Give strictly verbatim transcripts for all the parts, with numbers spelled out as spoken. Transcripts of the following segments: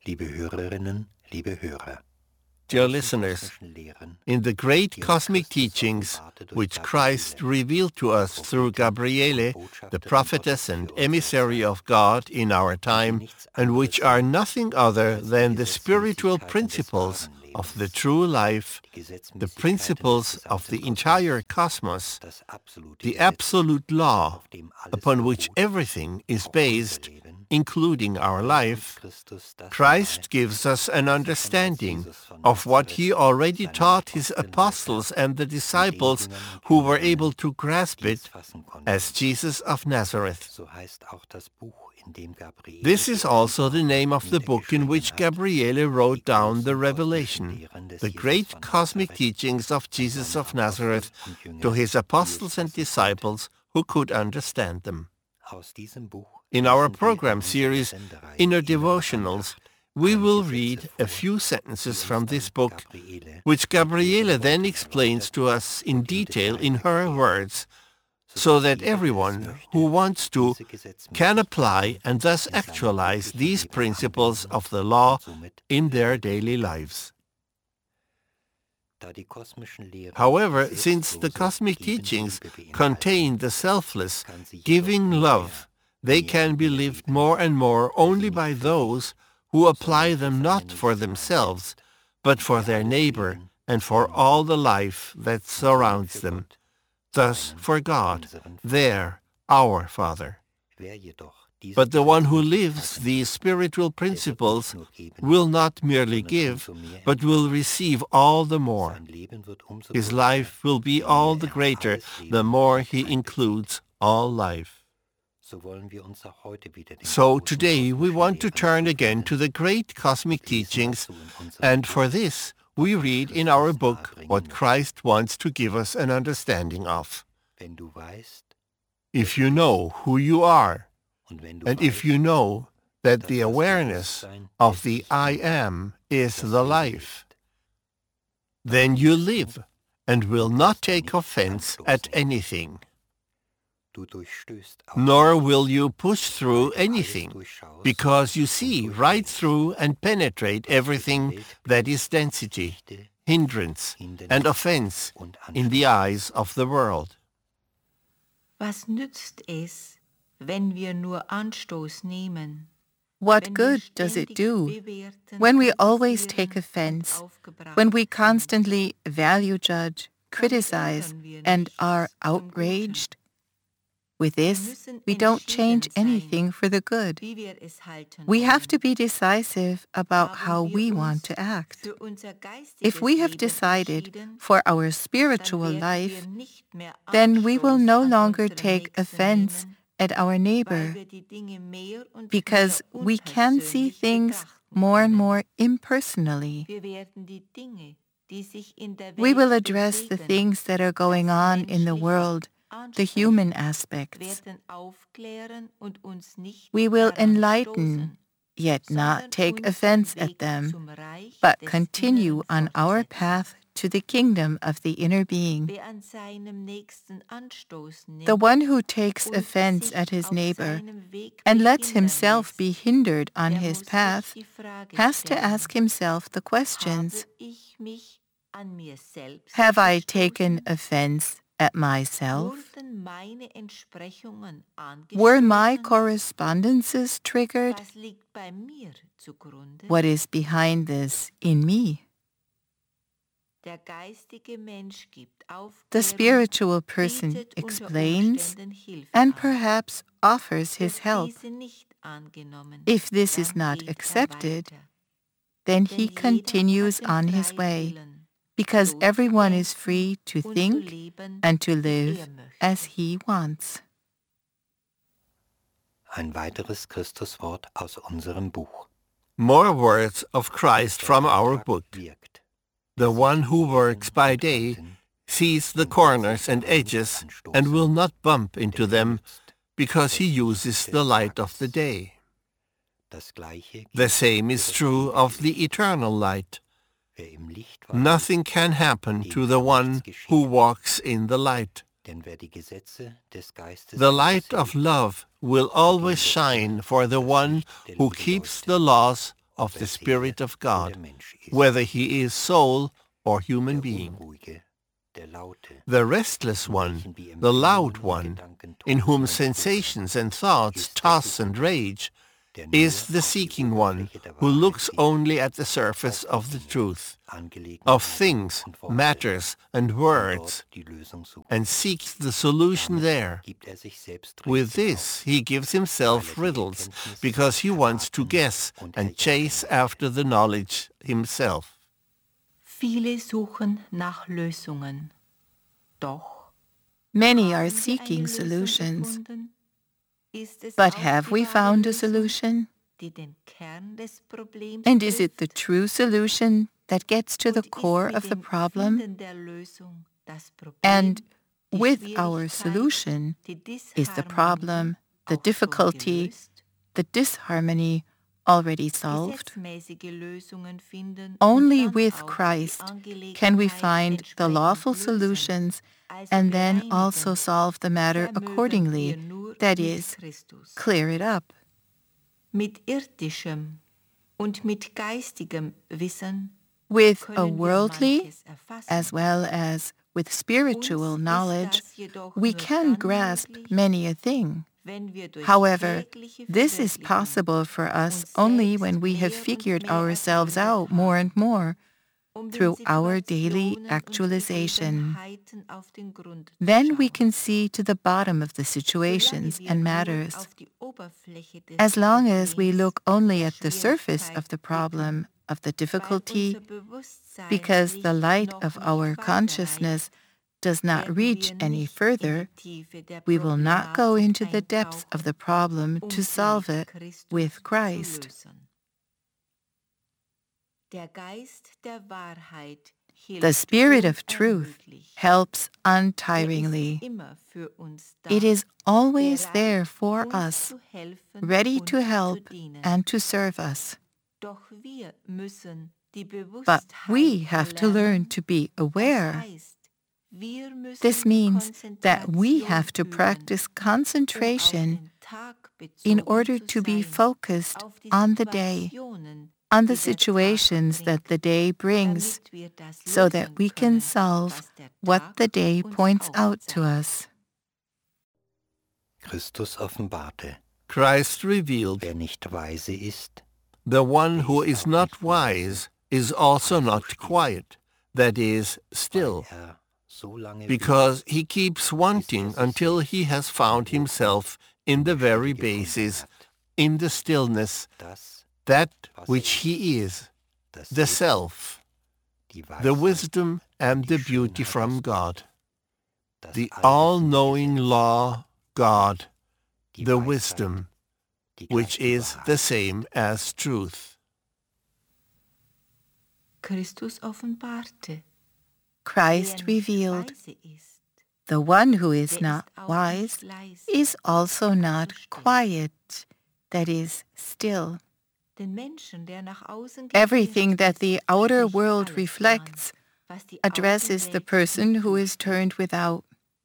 Liebe Hörerinnen, liebe Hörer. Dear listeners, in the great cosmic teachings which Christ revealed to us through Gabriele, the prophetess and emissary of God in our time, and which are nothing other than the spiritual principles of the true life, the principles of the entire cosmos, the absolute law upon which everything is based, including our life, Christ gives us an understanding of what he already taught his apostles and the disciples who were able to grasp it as Jesus of Nazareth. This is also the name of the book in which Gabriele wrote down the revelation, the great cosmic teachings of Jesus of Nazareth to his apostles and disciples who could understand them. In our program series, Inner Devotionals, we will read a few sentences from this book, which Gabriele then explains to us in detail in her words, so that everyone who wants to can apply and thus actualize these principles of the law in their daily lives. However, since the cosmic teachings contain the selfless, giving love, they can be lived more and more only by those who apply them not for themselves, but for their neighbor and for all the life that surrounds them, thus for God, their, our Father. But the one who lives these spiritual principles will not merely give, but will receive all the more. His life will be all the greater the more he includes all life. So today we want to turn again to the great cosmic teachings, and for this we read in our book what Christ wants to give us an understanding of. If you know who you are, and if you know that the awareness of the I Am is the life, then you live and will not take offense at anything. Nor will you push through anything, because you see right through and penetrate everything that is density, hindrance, and offense in the eyes of the world. Was nützt es, wenn wir nur Anstoß nehmen? What good does it do when we always take offense, when we constantly value judge, criticize, and are outraged? With this, we don't change anything for the good. We have to be decisive about how we want to act. If we have decided for our spiritual life, then we will no longer take offense at our neighbor, because we can see things more and more impersonally. We will address the things that are going on in the world, the human aspects. We will enlighten, yet not take offense at them, but continue on our path to the kingdom of the inner being. The one who takes offense at his neighbor and lets himself be hindered on his path has to ask himself the questions: have I taken offense at myself? Were my correspondences triggered? What is behind this in me? The spiritual person explains and perhaps offers his help. If this is not accepted, then he continues on his way, because everyone is free to think and to live as he wants. Ein weiteres Christuswort aus unserem Buch. More words of Christ from our book. The one who works by day sees the corners and edges and will not bump into them, because he uses the light of the day. The same is true of the eternal light. Nothing can happen to the one who walks in the light. The light of love will always shine for the one who keeps the laws of the Spirit of God, whether he is soul or human being. The restless one, the loud one, in whom sensations and thoughts toss and rage, is the seeking one who looks only at the surface of the truth, of things, matters, and words, and seeks the solution there. With this, he gives himself riddles, because he wants to guess and chase after the knowledge himself. Viele suchen nach Lösungen. Doch many are seeking solutions. But have we found a solution? And is it the true solution that gets to the core of the problem? And with our solution, is the problem, the difficulty, the disharmony already solved? Only with Christ can we find the lawful solutions and then also solve the matter accordingly, that is, clear it up. Mit irdischem und mit geistigem Wissen, with a worldly as well as with spiritual knowledge, we can grasp many a thing. However, this is possible for us only when we have figured ourselves out more and more through our daily actualization. Then we can see to the bottom of the situations and matters. As long as we look only at the surface of the problem, of the difficulty, because the light of our consciousness does not reach any further, we will not go into the depths of the problem to solve it with Christ. The Spirit of truth helps untiringly. It is always there for us, ready to help and to serve us. But we have to learn to be aware. This means that we have to practice concentration in order to be focused on the day, on the situations that the day brings, so that we can solve what the day points out to us. Christus offenbarte. Christ revealed. Wer nicht weise ist, the one who is not wise is also not quiet, that is, still, because he keeps wanting until he has found himself in the very basis, in the stillness, that which he is, the self, the wisdom and the beauty from God, the all-knowing law, God, the wisdom, which is the same as truth. Christus offenbarte. Christ revealed. The one who is not wise is also not quiet, that is, still. Everything that the outer world reflects addresses the person who is turned without.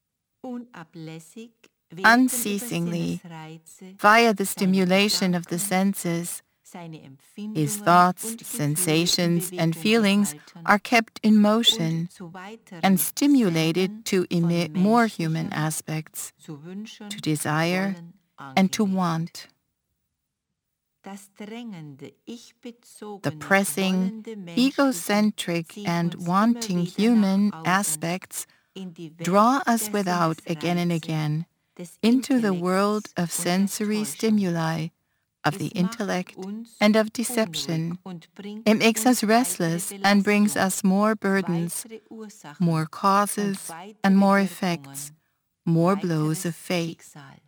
Unceasingly, via the stimulation of the senses, his thoughts, sensations, and feelings are kept in motion and stimulated to emit more human aspects, to desire and to want. The pressing, egocentric, and wanting human aspects draw us without again and again into the world of sensory stimuli, of the intellect and of deception. It makes us restless and brings us more burdens, more causes and more effects, more blows of fate.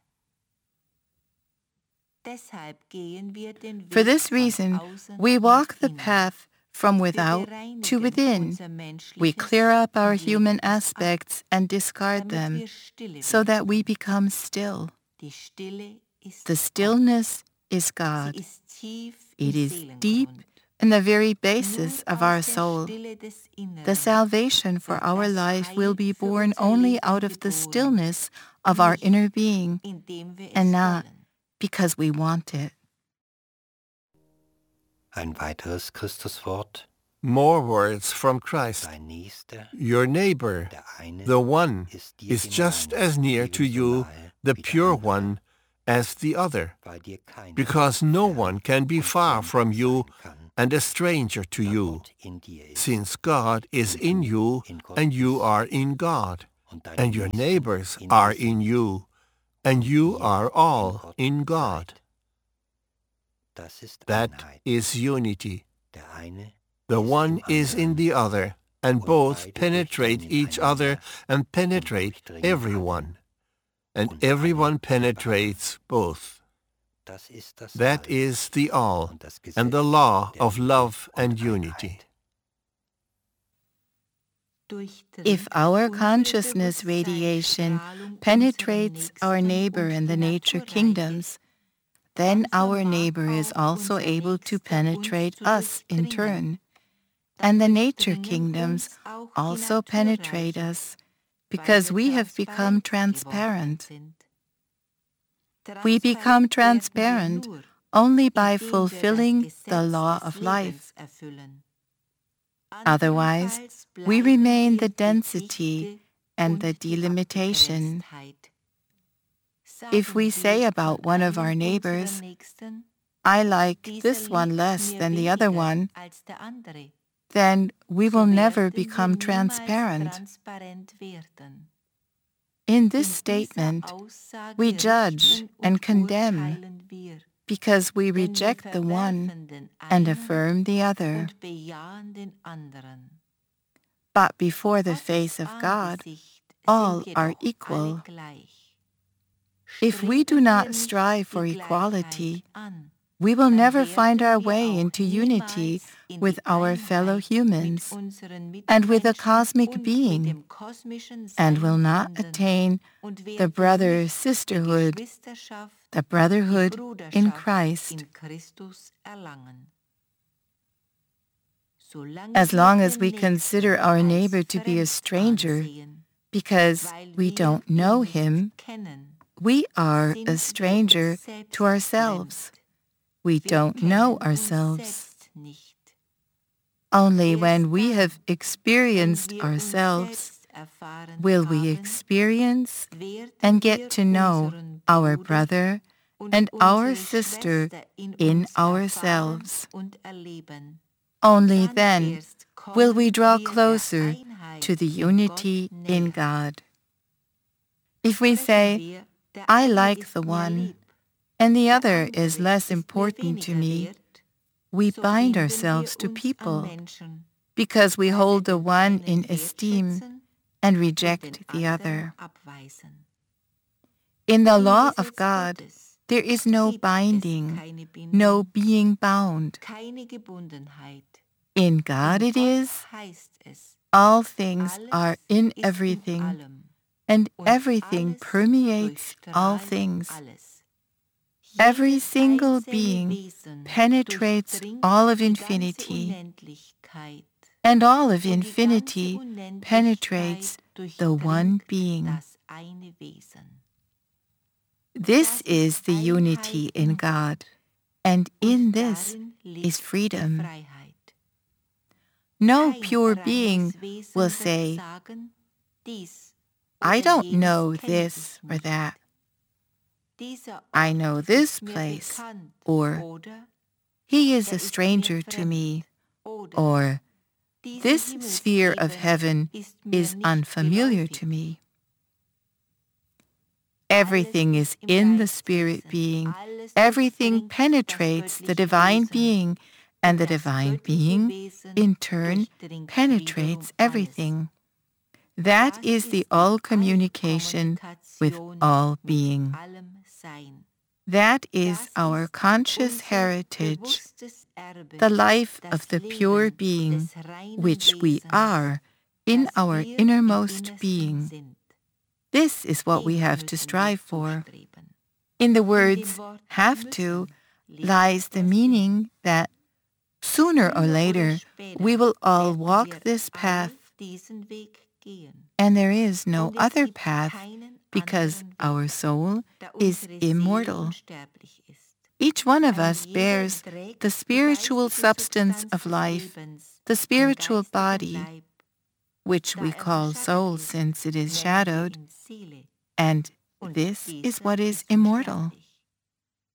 For this reason, we walk the path from without to within. We clear up our human aspects and discard them, so that we become still. The stillness is God. It is deep in the very basis of our soul. The salvation for our life will be born only out of the stillness of our inner being, and not because we want it. Ein weiteres Christuswort, More words from Christ. dein Nächster, Your neighbor, der eine, the one, ist dir is just gegenüber as near to ebenso you, nahe the wie der pure andere, one, as the other, weil dir keiner because no fern one can be und far fremd from you sein kann, and a stranger to da you, Gott in dir ist, since God is und in du you in Gott and you bist, are in God, und deine and your Nächsten neighbors in are dir in sind, you, and und you ihr are in all Gott in God. seid. Das ist That Einheit. is unity. Der eine The ist one im is in anderen, the other, and und both beide penetrate durchdringen each other einander and penetrate und durchdringen alle. everyone, and Und everyone alle sind penetrates both. Das ist das That All is the all, und das Gesetz and the law der of Liebe love und and unity. Einheit. If our consciousness radiation penetrates our neighbor and the nature kingdoms, then our neighbor is also able to penetrate us in turn, and the nature kingdoms also penetrate us, because we have become transparent. We become transparent only by fulfilling the law of life. Otherwise, we remain the density and the delimitation. If we say about one of our neighbors, "I like this one less than the other one," then we will never become transparent. In this statement, we judge and condemn because we reject the one and affirm the other. But before the face of God, all are equal. If we do not strive for equality, we will never find our way into unity with our fellow humans and with a cosmic being, and will not attain the brother-sisterhood, the brotherhood in Christ. As long as we consider our neighbor to be a stranger because we don't know him, we are a stranger to ourselves. We don't know ourselves. Only when we have experienced ourselves will we experience and get to know our brother and our sister in ourselves. Only then will we draw closer to the unity in God. If we say, "I like the one, and the other is less important to me," we bind ourselves to people because we hold the one in esteem and reject the other. In the law of God, there is no binding, no being bound. In God it is, all things are in everything, and everything permeates all things. Every single being penetrates all of infinity, and all of infinity penetrates the one being. This is the unity in God, and in this is freedom. No pure being will say, "I don't know this or that. I know this place," or "He is a stranger to me," or "This sphere of heaven is unfamiliar to me." Everything is in the spirit being. Everything penetrates the divine being, and the divine being, in turn, penetrates everything. That is the all communication with all being. That is our conscious heritage, the life of the pure being, which we are in our innermost being. This is what we have to strive for. In the words "have to" lies the meaning that sooner or later we will all walk this path, and there is no other path because our soul is immortal. Each one of us bears the spiritual substance of life, the spiritual body, which we call soul since it is shadowed, and this is what is immortal.